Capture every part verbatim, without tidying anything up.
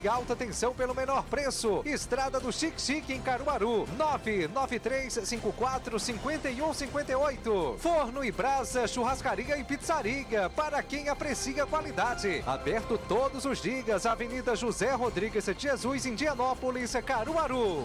Alta tensão pelo menor preço. Estrada do Chique Chique em Caruaru. nove nove três cinco quatro cinco um cinco oito. Forno e Brasa, churrascaria e pizzaria. Para quem aprecia qualidade. Aberto todos os dias. Avenida José Rodrigues de Jesus, Indianópolis, Caruaru.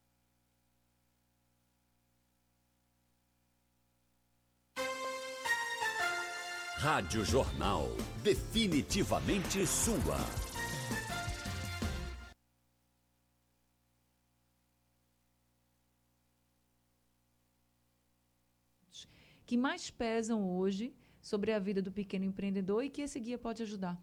Rádio Jornal. Definitivamente sua. Que mais pesam hoje sobre a vida do pequeno empreendedor e que esse guia pode ajudar?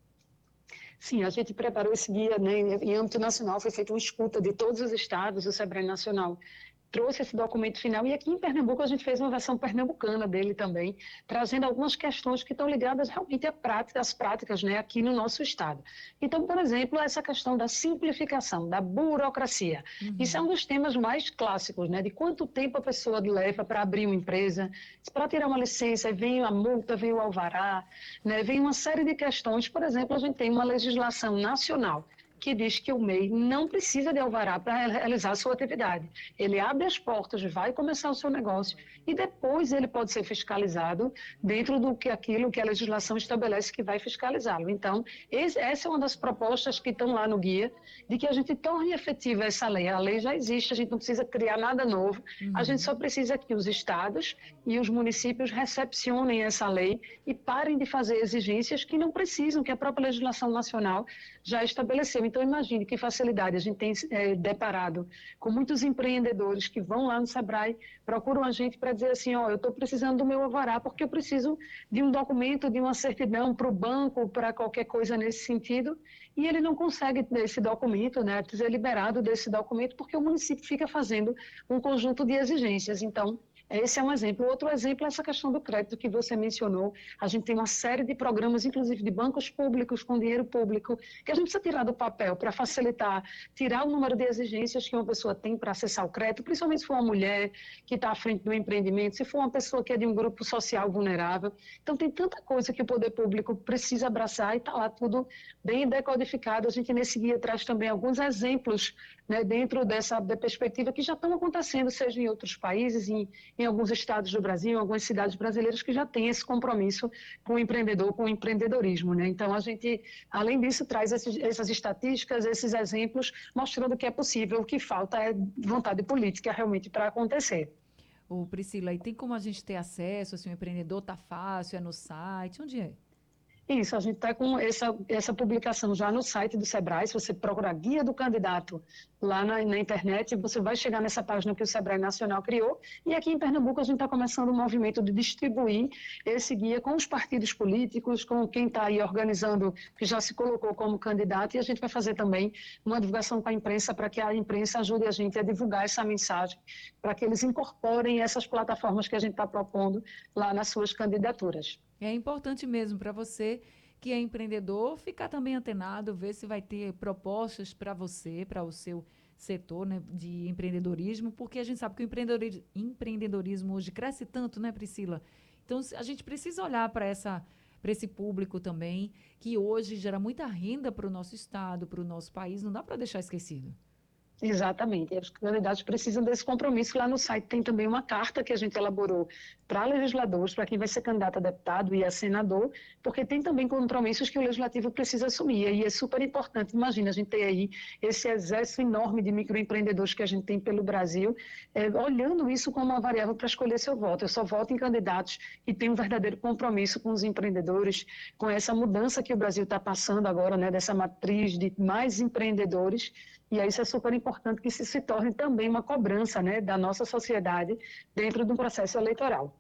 Sim, a gente preparou esse guia, né, em âmbito nacional, foi feita uma escuta de todos os estados, o Sebrae Nacional trouxe esse documento final, e aqui em Pernambuco a gente fez uma versão pernambucana dele também, trazendo algumas questões que estão ligadas realmente à prática, às práticas, né, aqui no nosso estado. Então, por exemplo, essa questão da simplificação, da burocracia. Uhum. Isso é um dos temas mais clássicos, né, de quanto tempo a pessoa leva para abrir uma empresa, para tirar uma licença, vem a multa, vem o alvará, né, vem uma série de questões. Por exemplo, a gente tem uma legislação nacional que diz que o M E I não precisa de alvará para realizar a sua atividade. Ele abre as portas, vai começar o seu negócio e depois ele pode ser fiscalizado dentro do que aquilo que a legislação estabelece que vai fiscalizá-lo. Então, esse, essa é uma das propostas que estão lá no guia, de que a gente torne efetiva essa lei. A lei já existe, a gente não precisa criar nada novo, uhum. A gente só precisa que os estados e os municípios recepcionem essa lei e parem de fazer exigências que não precisam, que a própria legislação nacional já estabeleceu. Então, imagine que facilidade. A gente tem é, deparado com muitos empreendedores que vão lá no Sebrae, procuram a gente para dizer assim, ó, eu estou precisando do meu alvará porque eu preciso de um documento, de uma certidão para o banco, para qualquer coisa nesse sentido, e ele não consegue esse documento, né, ser liberado desse documento porque o município fica fazendo um conjunto de exigências. Então, esse é um exemplo. Outro exemplo é essa questão do crédito que você mencionou. A gente tem uma série de programas, inclusive de bancos públicos com dinheiro público, que a gente precisa tirar do papel para facilitar, tirar o número de exigências que uma pessoa tem para acessar o crédito, principalmente se for uma mulher que está à frente do empreendimento, se for uma pessoa que é de um grupo social vulnerável. Então, tem tanta coisa que o poder público precisa abraçar e está lá tudo bem decodificado. A gente, nesse guia, traz também alguns exemplos, né, dentro dessa perspectiva que já estão acontecendo, seja em outros países, em em alguns estados do Brasil, em algumas cidades brasileiras que já têm esse compromisso com o empreendedor, com o empreendedorismo, né? Então, a gente, além disso, traz esses, essas estatísticas, esses exemplos, mostrando que é possível. O que falta é vontade política realmente para acontecer. Ô, Priscila, e tem como a gente ter acesso, se o empreendedor está fácil, é no site, onde é? Isso, a gente está com essa, essa publicação já no site do Sebrae. Se você procurar Guia do Candidato lá na, na internet, você vai chegar nessa página que o Sebrae Nacional criou. E aqui em Pernambuco a gente está começando um movimento de distribuir esse guia com os partidos políticos, com quem está aí organizando, que já se colocou como candidato, e a gente vai fazer também uma divulgação com a imprensa para que a imprensa ajude a gente a divulgar essa mensagem, para que eles incorporem essas plataformas que a gente está propondo lá nas suas candidaturas. É importante mesmo para você que é empreendedor ficar também antenado, ver se vai ter propostas para você, para o seu setor, né, de empreendedorismo, porque a gente sabe que o empreendedorismo, empreendedorismo hoje cresce tanto, né, Priscila? Então, a gente precisa olhar para essa, para esse público também, que hoje gera muita renda para o nosso estado, para o nosso país, não dá para deixar esquecido. Exatamente, os candidatos precisam desse compromisso. Lá no site tem também uma carta que a gente elaborou para legisladores, para quem vai ser candidato a deputado e a senador, porque tem também compromissos que o legislativo precisa assumir, e é super importante. Imagina, a gente tem aí esse exército enorme de microempreendedores que a gente tem pelo Brasil, é, olhando isso como uma variável para escolher seu voto. Eu só voto em candidatos que têm um verdadeiro compromisso com os empreendedores, com essa mudança que o Brasil está passando agora, né, dessa matriz de mais empreendedores, e aí isso é super importante que isso se torne também uma cobrança, né, da nossa sociedade dentro do processo eleitoral.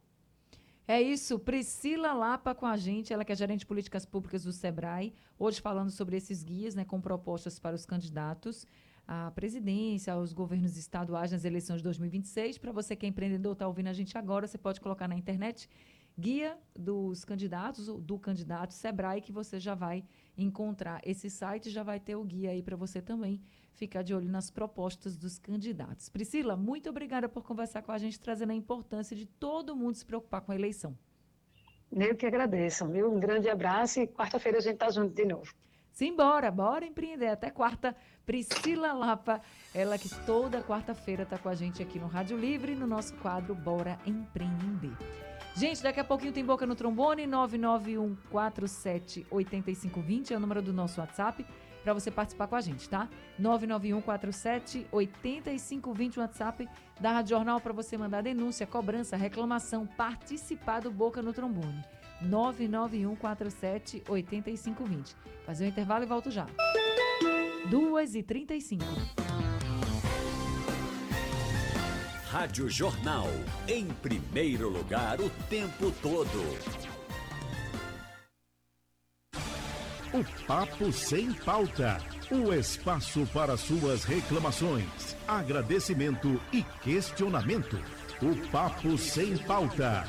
É isso, Priscila Lapa com a gente, ela que é gerente de políticas públicas do Sebrae, hoje falando sobre esses guias, né, com propostas para os candidatos à presidência, aos governos estaduais nas eleições de dois mil e vinte e seis. Para você que é empreendedor, está ouvindo a gente agora, você pode colocar na internet Guia dos Candidatos, do candidato Sebrae, que você já vai encontrar esse site, já vai ter o guia aí para você também ficar de olho nas propostas dos candidatos. Priscila, muito obrigada por conversar com a gente, trazendo a importância de todo mundo se preocupar com a eleição. Eu que agradeço, viu? Um grande abraço e quarta-feira a gente está junto de novo. Simbora, bora empreender. Até quarta, Priscila Lapa, ela que toda quarta-feira está com a gente aqui no Rádio Livre, no nosso quadro Bora Empreender. Gente, daqui a pouquinho tem Boca no Trombone, nove nove um quatro sete oito cinco dois zero é o número do nosso WhatsApp para você participar com a gente, tá? nove nove um quatro sete oito cinco dois zero, o WhatsApp da Rádio Jornal para você mandar denúncia, cobrança, reclamação, participar do Boca no Trombone. nove nove um quatro sete oito cinco dois zero. Fazer um intervalo e volto já. duas e trinta e cinco. Rádio Jornal, em primeiro lugar o tempo todo. O Papo Sem Pauta, o espaço para suas reclamações, agradecimento e questionamento. O Papo Sem Pauta.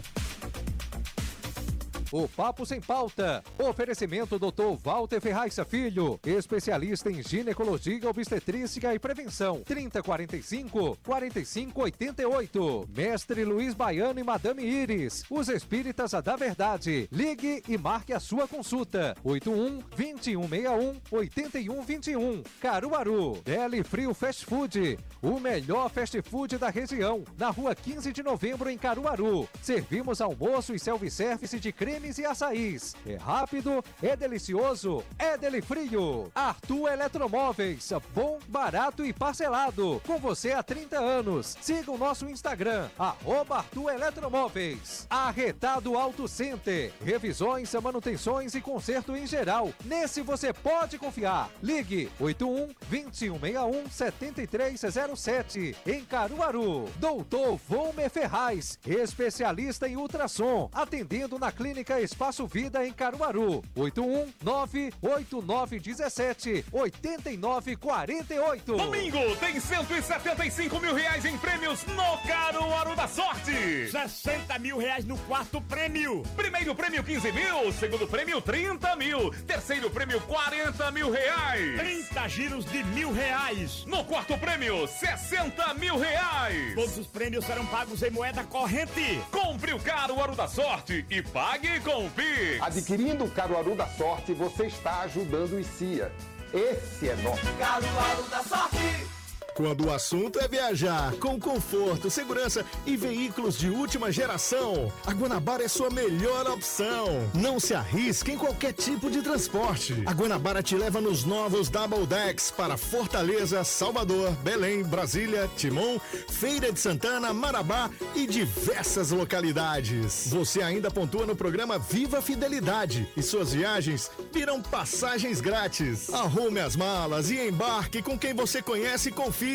O Papo Sem Pauta. Oferecimento doutor Walter Ferraz Filho, especialista em ginecologia, obstetrícia e prevenção. trinta, quarenta e cinco, quarenta e cinco, oitenta e oito. Mestre Luiz Baiano e Madame Iris, os espíritas da verdade. Ligue e marque a sua consulta. oito um, dois um seis um, oito um dois um. Caruaru. Deli Frio Fast Food, o melhor fast food da região. Na rua quinze de novembro, em Caruaru. Servimos almoço e self-service de creme e açaís. É rápido, é delicioso, é Deli Frio. Arthur Eletromóveis, bom, barato e parcelado. Com você há trinta anos. Siga o nosso Instagram, arroba Arthur Eletromóveis. Arretado Auto Center, revisões, manutenções e conserto em geral. Nesse você pode confiar. Ligue oito um, dois um seis um, sete três zero sete. Em Caruaru. Doutor Volmer Ferraz, especialista em ultrassom, atendendo na clínica Espaço Vida em Caruaru. oito um nove oito nove um sete oito nove quatro oito. Domingo tem cento e setenta e cinco mil reais em prêmios no Caruaru da Sorte. sessenta mil reais no quarto prêmio. Primeiro prêmio quinze mil, segundo prêmio trinta mil, terceiro prêmio quarenta mil reais. trinta giros de mil reais. No quarto prêmio sessenta mil reais. Todos os prêmios serão pagos em moeda corrente. Compre o Caruaru da Sorte e pague com o Pix. Adquirindo o Caruaru da Sorte, você está ajudando o I C I A. Esse é nosso Caruaru da Sorte. Quando o assunto é viajar com conforto, segurança e veículos de última geração, a Guanabara é sua melhor opção. Não se arrisque em qualquer tipo de transporte. A Guanabara te leva nos novos Double Decks para Fortaleza, Salvador, Belém, Brasília, Timon, Feira de Santana, Marabá e diversas localidades. Você ainda pontua no programa Viva Fidelidade e suas viagens viram passagens grátis. Arrume as malas e embarque com quem você conhece e confia.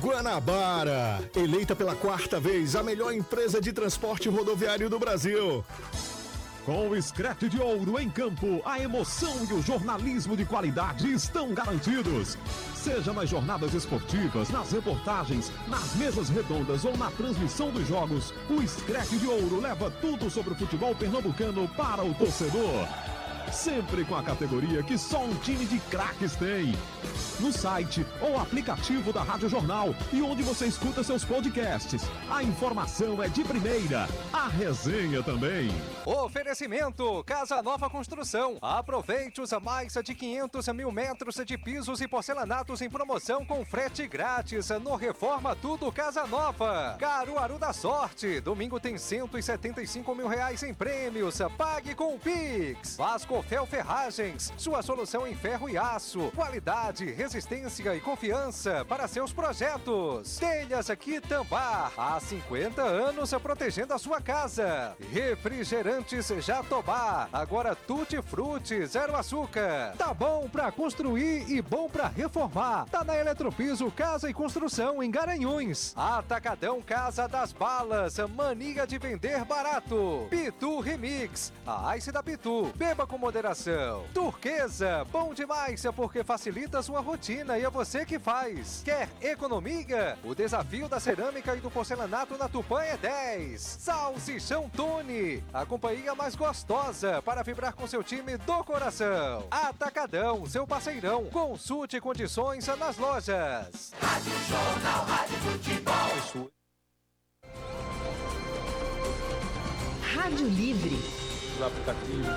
Guanabara, eleita pela quarta vez a melhor empresa de transporte rodoviário do Brasil. Com o Screte de Ouro em campo, a emoção e o jornalismo de qualidade estão garantidos. Seja nas jornadas esportivas, nas reportagens, nas mesas redondas ou na transmissão dos jogos, o Screte de Ouro leva tudo sobre o futebol pernambucano para o torcedor. Sempre com a categoria que só um time de craques tem. No site ou aplicativo da Rádio Jornal e onde você escuta seus podcasts. A informação é de primeira, a resenha também. Oferecimento Casa Nova Construção. Aproveite os mais de quinhentos mil metros de pisos e porcelanatos em promoção com frete grátis no Reforma Tudo Casa Nova. Caruaru da Sorte. Domingo tem cento e setenta e cinco mil reais em prêmios. Pague com o Pix. Vasco Fel Ferragens, sua solução em ferro e aço, qualidade, resistência e confiança para seus projetos. Telhas Quitambá, há cinquenta anos protegendo a sua casa. Refrigerantes Jatobá, agora Tutti Frutti, zero açúcar. Tá bom pra construir e bom pra reformar. Tá na Eletropiso Casa e Construção em Garanhuns. Atacadão Casa das Balas, mania de vender barato. Pitu Remix, a Ice da Pitu, beba com moderação. Turquesa, bom demais porque facilita a sua rotina e é você que faz. Quer economia? O desafio da cerâmica e do porcelanato na Tupã é dez. Salsichão Tony, a companhia mais gostosa para vibrar com seu time do coração. Atacadão, seu parceirão. Consulte condições nas lojas. Rádio Jornal, Rádio Futebol. Rádio Livre. Os aplicativos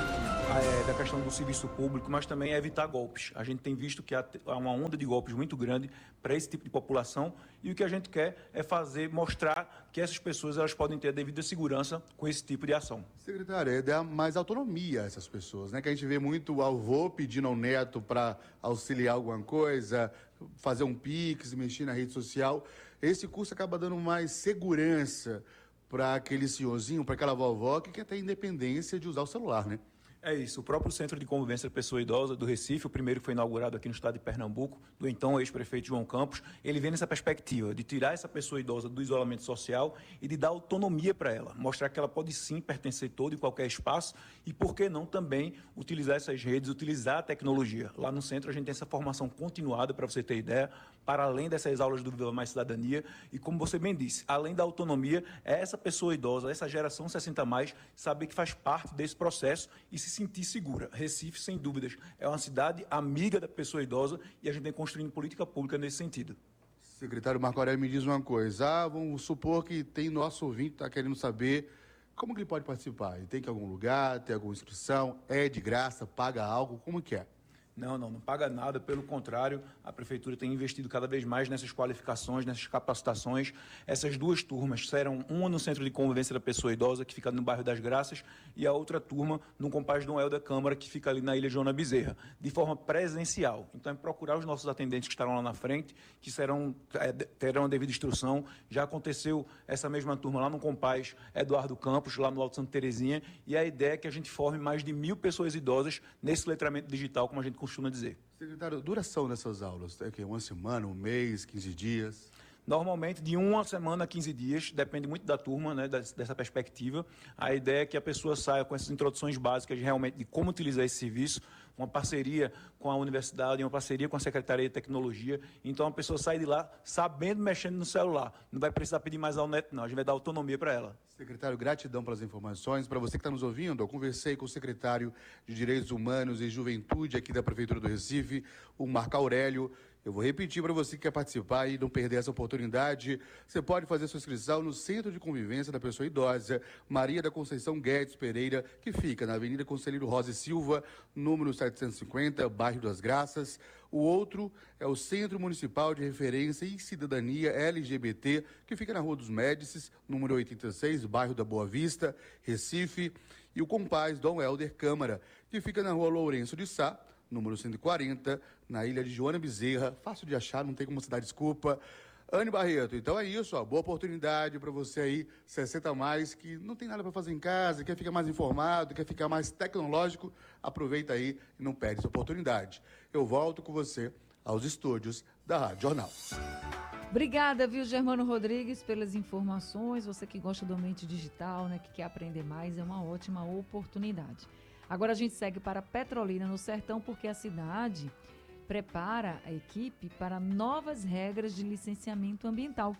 é, da questão do serviço público, mas também é evitar golpes. A gente tem visto que há uma onda de golpes muito grande para esse tipo de população e o que a gente quer é fazer, mostrar que essas pessoas elas podem ter a devida segurança com esse tipo de ação. Secretário, é dar mais autonomia a essas pessoas, né? Que a gente vê muito o avô pedindo ao neto para auxiliar alguma coisa, fazer um Pix, mexer na rede social. Esse curso acaba dando mais segurança para aquele senhorzinho, para aquela vovó que quer ter independência de usar o celular, né? É isso. O próprio Centro de Convivência da Pessoa Idosa do Recife, o primeiro que foi inaugurado aqui no estado de Pernambuco, do então ex-prefeito João Campos, ele vem nessa perspectiva de tirar essa pessoa idosa do isolamento social e de dar autonomia para ela, mostrar que ela pode sim pertencer todo e qualquer espaço e, por que não, também utilizar essas redes, utilizar a tecnologia. Lá no centro a gente tem essa formação continuada, para você ter ideia, para além dessas aulas do Viva Mais Cidadania e, como você bem disse, além da autonomia, é essa pessoa idosa, essa geração sessenta mais, saber que faz parte desse processo e se sentir segura. Recife, sem dúvidas, é uma cidade amiga da pessoa idosa e a gente vem construindo política pública nesse sentido. Secretário Marco Aurélio, me diz uma coisa. Ah, vamos supor que tem nosso ouvinte que está querendo saber como que ele pode participar. Ele tem que ir a algum lugar, tem alguma inscrição, é de graça, paga algo, como que é? Não, não, não paga nada, pelo contrário, a Prefeitura tem investido cada vez mais nessas qualificações, nessas capacitações. Essas duas turmas serão uma no Centro de Convivência da Pessoa Idosa, que fica no bairro das Graças, e a outra turma no Compaz Dom Helder Câmara, que fica ali na Ilha Joana Bezerra, de forma presencial. Então é procurar os nossos atendentes que estarão lá na frente, que serão, é, terão a devida instrução. Já aconteceu essa mesma turma lá no Compaz Eduardo Campos, lá no Alto Santa Terezinha, e a ideia é que a gente forme mais de mil pessoas idosas nesse letramento digital, como a gente costuma dizer. Secretário, duração dessas aulas? É que uma semana, um mês, quinze dias? Normalmente de uma semana a quinze dias, depende muito da turma, né, dessa perspectiva. A ideia é que a pessoa saia com essas introduções básicas realmente de como utilizar esse serviço, uma parceria com a universidade, uma parceria com a Secretaria de Tecnologia. Então a pessoa sai de lá sabendo mexendo no celular. Não vai precisar pedir mais ao neto, não. A gente vai dar autonomia para ela. Secretário, gratidão pelas informações. Para você que está nos ouvindo, eu conversei com o secretário de Direitos Humanos e Juventude aqui da Prefeitura do Recife, o Marco Aurélio. Eu vou repetir para você que quer participar e não perder essa oportunidade. Você pode fazer sua inscrição no Centro de Convivência da Pessoa Idosa, Maria da Conceição Guedes Pereira, que fica na Avenida Conselheiro Rosa e Silva, número setecentos e cinquenta, bairro das Graças. O outro é o Centro Municipal de Referência e Cidadania L G B T, que fica na Rua dos Médicis, número oitenta e seis, bairro da Boa Vista, Recife. E o Compaz Dom Helder Câmara, que fica na Rua Lourenço de Sá, número cento e quarenta, na Ilha de Joana Bezerra. Fácil de achar, não tem como se dar desculpa. Anne Barreto, então é isso, ó, boa oportunidade para você aí, sessenta mais, que não tem nada para fazer em casa, quer ficar mais informado, quer ficar mais tecnológico, aproveita aí e não perde essa oportunidade. Eu volto com você aos estúdios da Rádio Jornal. Obrigada, viu, Germano Rodrigues, pelas informações. Você que gosta do ambiente digital, né, que quer aprender mais, é uma ótima oportunidade. Agora a gente segue para Petrolina, no Sertão, porque a cidade prepara a equipe para novas regras de licenciamento ambiental.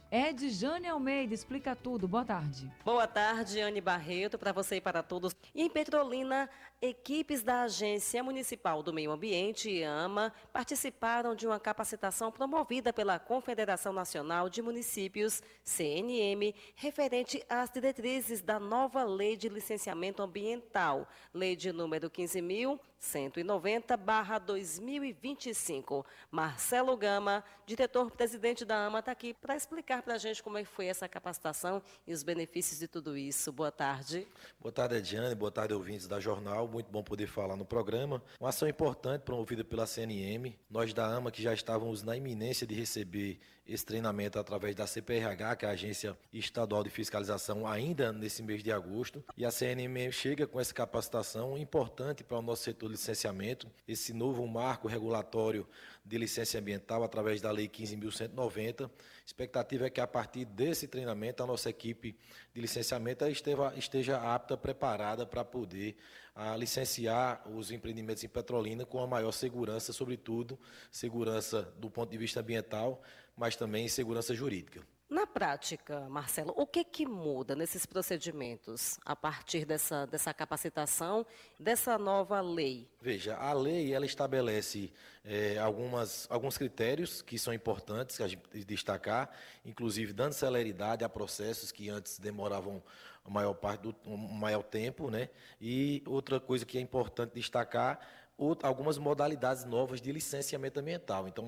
Edjane Almeida explica tudo. Boa tarde. Boa tarde, Anne Barreto, para você e para todos. E em Petrolina, equipes da Agência Municipal do Meio Ambiente, AMA, participaram de uma capacitação promovida pela Confederação Nacional de Municípios, C N M, referente às diretrizes da nova Lei de Licenciamento Ambiental, Lei de número quinze mil cento e noventa barra dois mil e vinte e cinco. Marcelo Gama, diretor-presidente da AMA, está aqui para explicar para a gente como é que foi essa capacitação e os benefícios de tudo isso. Boa tarde. Boa tarde, Ediane. Boa tarde, ouvintes da Jornal. Muito bom poder falar no programa. Uma ação importante promovida pela C N M. Nós da AMA, que já estávamos na iminência de receber esse treinamento através da C P R H, que é a Agência Estadual de Fiscalização, ainda nesse mês de agosto. E a C N M chega com essa capacitação importante para o nosso setor de licenciamento, esse novo marco regulatório de licença ambiental através da Lei quinze mil cento e noventa. A expectativa é que a partir desse treinamento a nossa equipe de licenciamento esteja, esteja apta, preparada para poder a, licenciar os empreendimentos em Petrolina com a maior segurança, sobretudo segurança do ponto de vista ambiental, mas também segurança jurídica. Na prática, Marcelo, o que que muda nesses procedimentos a partir dessa, dessa capacitação, dessa nova lei? Veja, a lei ela estabelece é, algumas, alguns critérios que são importantes que a gente destacar, inclusive dando celeridade a processos que antes demoravam a maior parte do um maior tempo, né? E outra coisa que é importante destacar, algumas modalidades novas de licenciamento ambiental. Então,